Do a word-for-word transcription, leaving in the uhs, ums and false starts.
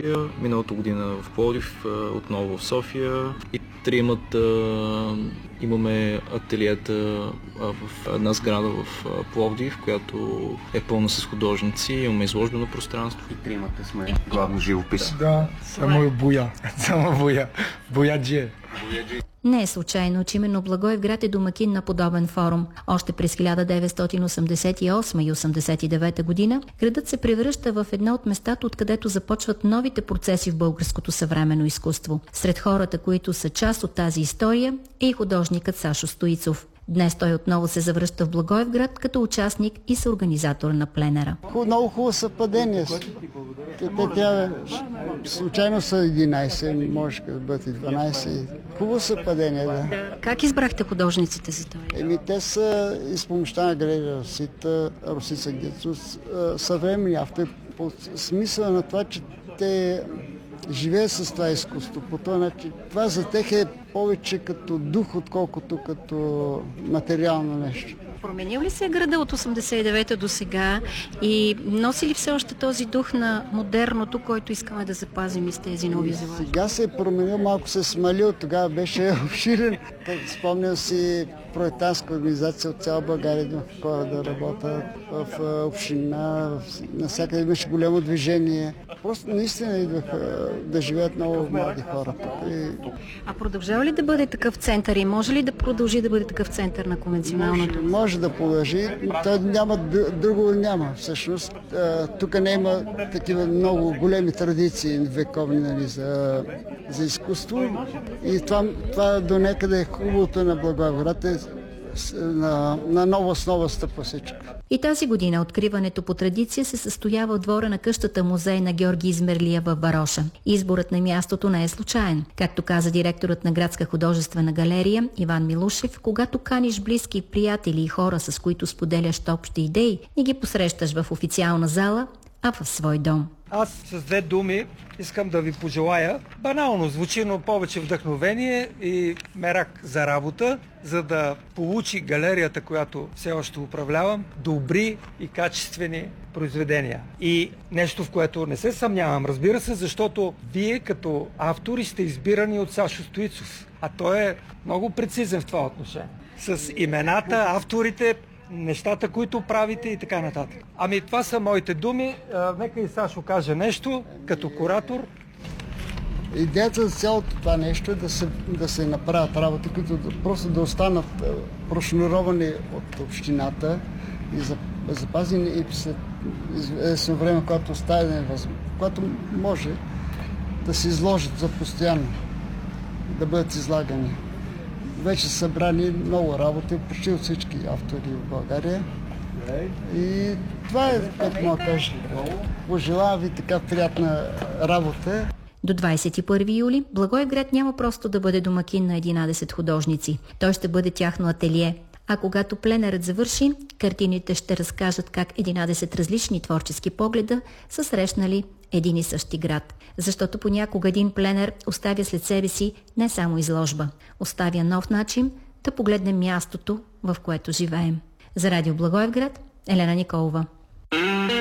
София, миналата година в Пловдив, отново в София и тримата имаме ателиета в една сграда в Пловдив, която е пълна с художници, имаме изложбено пространство. И тримата сме главно живопис. Да, само Буя, само Буя, Буяджи. Не е случайно, че именно Благоевград е домакин на подобен форум. Още през хиляда деветстотин осемдесет и осма и осемдесет и девета година градът се превръща в едно от местата, откъдето започват новите процеси в българското съвременно изкуство. Сред хората, които са част от тази история, е и художникът Сашо Стоицов. Днес той отново се завръща в Благоевград като участник и съорганизатор на пленера. Много хубаво съвпадение. Тя случайно са единайсет, може да бъдат и дванайсет. Хубаво съвпадение, да. Как избрахте художниците за това? Еми, те са и с помощта на Галерия Росита, Росица Гецус, съвременни автори, по смисъла на това, че те живеят с това изкуство. По този начин. Това за тях е повече като дух, отколкото като материално нещо. Променил ли се града от осемдесет и девета до сега и носи ли все още този дух на модерното, който искаме да запазим и с тези нови заводи? Сега се е променил, малко се е смалил, тогава беше обширен. Спомням си проектантска организация от цяла България да хора да работят в община, навсякъде имаше голямо движение. Просто наистина идваха да живеят много млади хора. А продължава ли да бъде такъв център и може ли да продължи да бъде такъв център на конвенционалното? Може, може да продължи, той няма, друго няма всъщност. Тук не има такива много големи традиции вековни, нали, за, за изкуство и това, това до някъде е хубавото на Благоевград, е на, на нова основа стъпва всичко. И тази година откриването по традиция се състоява в двора на къщата музей на Георги Измерлия в Вароша. Изборът на мястото не е случайен. Както каза директорът на Градска художествена галерия Иван Милушев, когато каниш близки приятели и хора, с които споделяш общи идеи, не ги посрещаш в официална зала, а в свой дом. Аз с две думи искам да ви пожелая, банално звучи, но повече вдъхновение и мерак за работа, за да получи галерията, която все още управлявам, добри и качествени произведения. И нещо, в което не се съмнявам, разбира се, защото вие като автори сте избирани от Сашо Стоицов, а той е много прецизен в това отношение. С имената, авторите, нещата, които правите и така нататък. Ами това са моите думи. А, нека и Сашо каже нещо като куратор. Идеята за цялото това нещо е да се, да се направят работи, които да, просто да останат прошнуровани от общината и за, запазени и след известно време, когато остане, когато може да се изложат за постоянно, да бъдат излагани. Вече са събрани много работи, почти от всички автори в България. И това е, като мога кажа. Пожелавам ви така приятна работа. До двадесет и първи юли Благоевград няма просто да бъде домакин на единадесет художници. Той ще бъде тяхно ателие. А когато пленерът завърши, картините ще разкажат как единадесет различни творчески погледа са срещнали един и същи град. Защото понякога един пленер оставя след себе си не само изложба, оставя нов начин да погледнем мястото, в което живеем. За Радио Благоевград, Елена Николова.